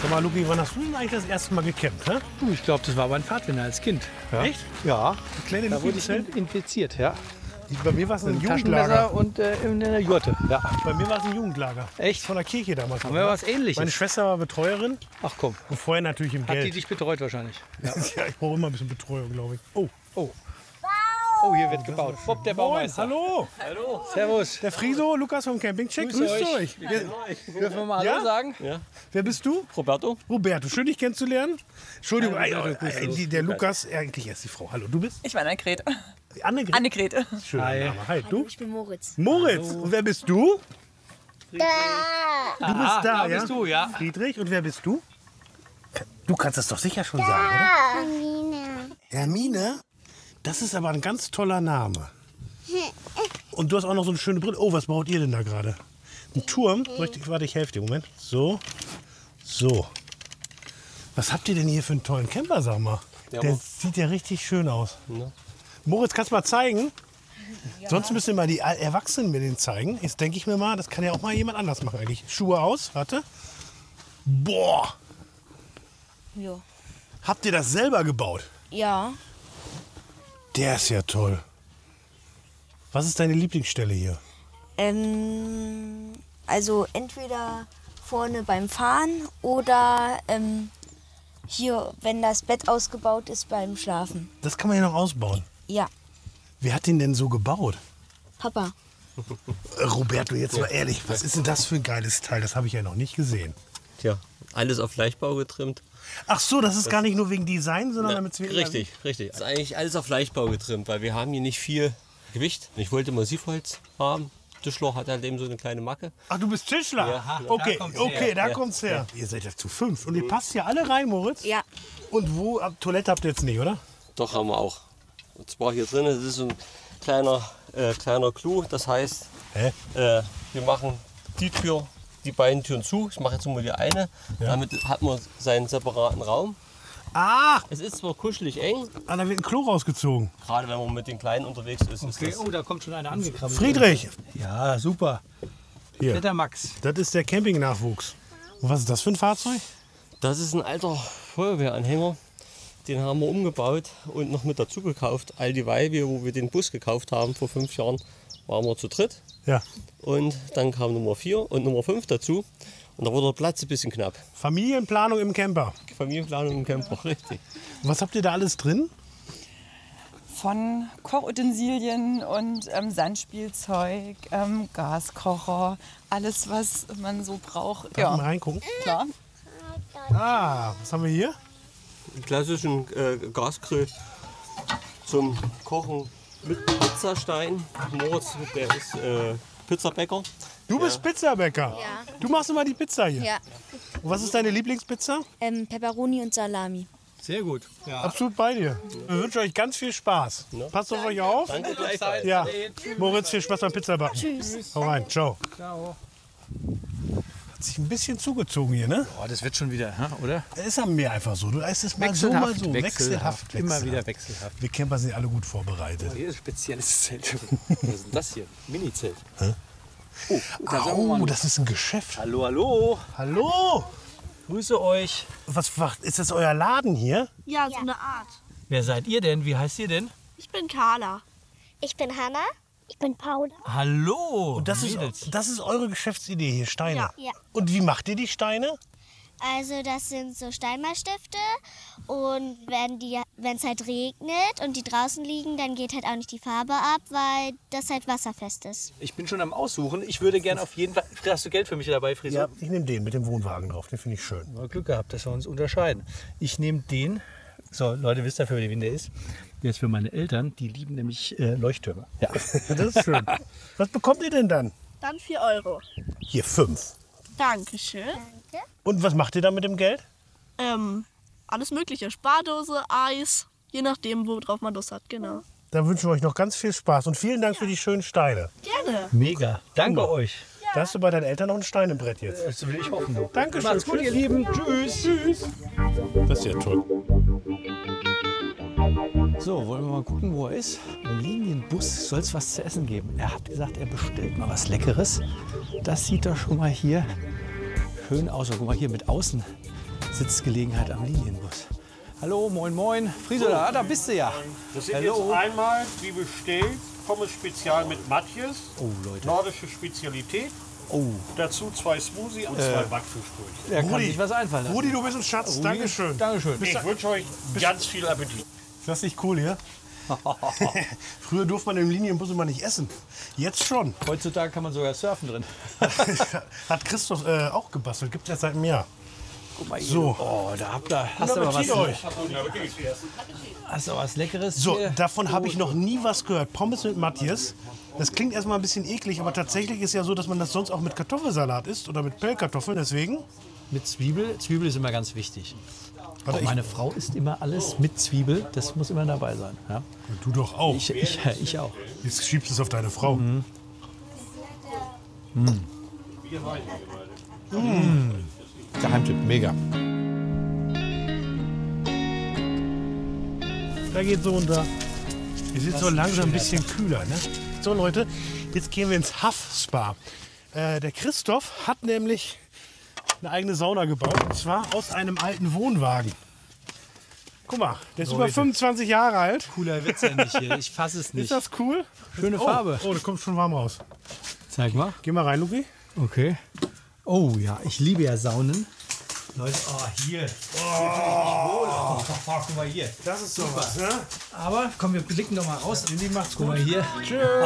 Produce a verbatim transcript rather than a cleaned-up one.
Sag mal, Luki, wann hast du denn eigentlich das erste Mal gecampt? Hä? Du, ich glaube, das war mein Pfadfinder als Kind. Ja. Echt? Ja. Die kleine Da Luki wurde ich im Zelt? infiziert, ja. Bei mir war es ein Mit Jugendlager. Taschenmesser und äh, in der Jurte. Ja. Bei mir war es ein Jugendlager. Echt? Von der Kirche damals. Haben wir was Ähnliches? Meine Schwester war Betreuerin Ach komm. und vorher natürlich im Hat die Geld. dich betreut wahrscheinlich? Ja. Ja, ich brauche immer ein bisschen Betreuung, glaube ich. Oh, Oh. Oh, hier wird gebaut. Bob, der Moin, Baumeister. hallo. Hallo. Servus. Der Friso, Lukas vom Campingcheck. Grüßt euch. Wer, Dürfen wir mal Ja? Hallo sagen? Ja. wer bist du? Roberto? Roberto, schön dich kennenzulernen. Entschuldigung, Hi, Roberto, äh, grüß äh, dich. die, der Lukas, äh, eigentlich erst die Frau. Hallo, du bist? Ich bin Annegret. Annegret. Annegret. Schöner Hi. Name. Hi, du? Ich bin Moritz. Moritz. Und wer bist du? Du bist Ah, da, da ja? bist du, ja. Friedrich. Und wer bist du? Du kannst das doch sicher schon sagen, oder? Hermine. Hermine? Das ist aber ein ganz toller Name. Und du hast auch noch so eine schöne Brille. Oh, was baut ihr denn da gerade? Ein Turm? Soll ich, warte, ich helfe dir. Moment. So. So. Was habt ihr denn hier für einen tollen Camper, sag mal? Ja, Der aber- sieht ja richtig schön aus. Ja. Moritz, kannst du mal zeigen? Sonst müssen wir mal die Erwachsenen mir den zeigen. Jetzt denke ich mir mal, das kann ja auch mal jemand anders machen eigentlich. Schuhe aus, warte. Boah, Ja. habt ihr das selber gebaut? Ja. Der ist ja toll. Was ist deine Lieblingsstelle hier? Ähm, also entweder vorne beim Fahren oder ähm, hier, wenn das Bett ausgebaut ist, beim Schlafen. Das kann man ja noch ausbauen. Ja. Wer hat den denn so gebaut? Papa. Äh, Roberto, jetzt mal ehrlich, was ist denn das für ein geiles Teil? Das habe ich ja noch nicht gesehen. Tja, alles auf Leichtbau getrimmt. Ach so, das ist gar nicht nur wegen Design, sondern Ja, damit es richtig, richtig. Das ist eigentlich alles auf Leichtbau getrimmt, weil wir haben hier nicht viel Gewicht. Ich wollte Massivholz haben. Tischler hat halt eben so eine kleine Macke. Ach, du bist Tischler? Ja. Okay, Da kommt's okay, her. da Ja. kommt's her. Ihr seid ja zu fünf und ihr passt ja alle rein, Moritz? Ja. Und wo? Ab- Toilette habt ihr jetzt nicht, oder? Doch, haben wir auch. Und zwar hier drin, das ist so ein kleiner, äh, kleiner Clou. Das heißt, Hä? äh, wir machen die Tür, die beiden Türen zu. Ich mache jetzt nur die eine. Damit hat man seinen separaten Raum. Ah, Es ist zwar kuschelig eng, ah, da wird ein Klo rausgezogen. gerade wenn man mit den Kleinen unterwegs ist. ist Okay, das oh, da kommt schon einer angekrabbelt. Friedrich, Ja, super. hier, Der Max. das ist der Campingnachwuchs. Und was ist das für ein Fahrzeug? Das ist ein alter Feuerwehranhänger. Den haben wir umgebaut und noch mit dazu gekauft. All dieweil, wir, wo wir den Bus gekauft haben vor fünf Jahren, waren wir zu dritt. Ja, Und dann kam Nummer vier und Nummer fünf dazu. Und da wurde der Platz ein bisschen knapp. Familienplanung im Camper. Familienplanung im Camper, richtig. Was habt ihr da alles drin? Von Kochutensilien und ähm, Sandspielzeug, ähm, Gaskocher, alles, was man so braucht. Darf ich mal Ja, reingucken? klar. Ah, was haben wir hier? Einen klassischen äh, Gasgrill zum Kochen mit Pizzastein. Moritz, der ist äh, Pizzabäcker. Du bist Pizzabäcker. Ja. Du machst immer die Pizza hier. Ja. Und was ist deine Lieblingspizza? Ähm, Pepperoni und Salami. Sehr gut. Ja. Absolut bei dir. Wir wünschen euch ganz viel Spaß. Passt auf euch auf. Danke gleichfalls. Ja. Moritz, viel Spaß beim Pizzabacken. Tschüss. Hau rein. Ciao. Ciao. Hat sich ein bisschen zugezogen hier, ne? Oh, das wird schon wieder, ha, oder? Das ist am Meer einfach so. Du ist es mal so, mal so. Wechselhaft. Immer wechselhaft. wieder wechselhaft. Wir Camper sind alle gut vorbereitet. Hier ist ein spezielles Zelt. Was ist denn das hier? Mini-Zelt. Oh, da schauen wir Oh, mal. das ist ein Geschäft. Hallo, hallo. Hallo. Grüße euch. Was macht, ist das euer Laden hier? Ja, so eine Art. Wer seid ihr denn? Wie heißt ihr denn? Ich bin Carla. Ich bin Hanna. Ich bin Paula. Hallo. Das Mädels. ist, das ist eure Geschäftsidee hier, Steine. Ja. Ja. Und wie macht ihr die Steine? Also das sind so Steinmalstifte und wenn die, wenn es halt regnet und die draußen liegen, dann geht halt auch nicht die Farbe ab, weil das halt wasserfest ist. Ich bin schon am Aussuchen. Ich würde gerne auf jeden Fall... Hast du Geld für mich dabei, Friso? Ja, ich nehme den mit dem Wohnwagen drauf. Den finde ich schön. Mal Glück gehabt, dass wir uns unterscheiden. Ich nehme den. So, Leute, wisst ihr, für wen der ist? Der ist für meine Eltern. Die lieben nämlich äh, Leuchttürme. Ja. Das ist schön. Was bekommt ihr denn dann? Dann vier Euro. Hier fünf. Dankeschön. Und was macht ihr da mit dem Geld? Ähm, alles mögliche. Spardose, Eis, je nachdem, worauf man Lust hat, genau. Dann wünschen wir euch noch ganz viel Spaß und vielen Dank für die schönen Steine. Gerne. Mega. Danke Hammer. euch. Da hast du bei deinen Eltern noch ein Stein im Brett jetzt. Das will ich hoffen. Du. Dankeschön. Macht's gut, ihr Lieben. Tschüss. Tschüss. Das ist ja toll. So, wollen wir mal gucken, wo er ist. Im Linienbus soll es was zu essen geben. Er hat gesagt, er bestellt mal was Leckeres. Das sieht doch schon mal hier schön aus. Guck mal hier mit Außen Sitzgelegenheit am Linienbus. Hallo, moin, moin. Friseler, ah, da bist du ja. Das sind Hallo. jetzt einmal, wie bestellt, Pommes Spezial mit Matjes. Oh, Leute. Nordische Spezialität. Oh, Dazu zwei Smoothie und zwei Backfischbrötchen. er kann Rudi, sich was einfallen lassen. Rudi, du bist ein Schatz. Dankeschön. Dankeschön. Ich wünsche euch ganz viel Appetit. Ist das nicht cool hier? Früher durfte man im Linienbus immer nicht essen. Jetzt schon. Heutzutage kann man sogar surfen drin. Hat Christoph äh, auch gebastelt. Gibt es erst seit einem Jahr. Guck mal hier. So. Oh, da habt ihr, hast du Guten aber was, Appetit euch. hast du was Leckeres So, hier? davon habe ich noch nie was gehört. Pommes mit Matjes. Das klingt erstmal ein bisschen eklig, aber tatsächlich ist ja so, dass man das sonst auch mit Kartoffelsalat isst oder mit Pellkartoffeln. Deswegen. Mit Zwiebel. Zwiebel ist immer ganz wichtig. Warte, Auch ich, meine Frau isst immer alles mit Zwiebel. Das muss immer dabei sein. Ja? du doch auch. Ich, ich, ich auch. Jetzt schiebst du es auf deine Frau. Mhm. Geheimtipp, mega. Da geht so runter. Es ist so langsam ein bisschen kühler. Ne? So Leute, jetzt gehen wir ins Huff Spa. Äh, der Christoph hat nämlich eine eigene Sauna gebaut. Und zwar aus einem alten Wohnwagen. Guck mal, der ist über fünfundzwanzig Jahre alt. Cooler Witz ja nicht hier. Ich fasse es nicht. Ist das cool? Schöne Oh, Farbe. oh, da kommt schon warm raus. Zeig mal. Geh mal rein, Luki. Okay. Oh ja, ich liebe ja Saunen. Leute, oh hier. Oh, guck mal hier. Das ist sowas, ne? Aber komm, wir blicken doch mal raus. Die macht's Guck gut. mal hier. Tschüss.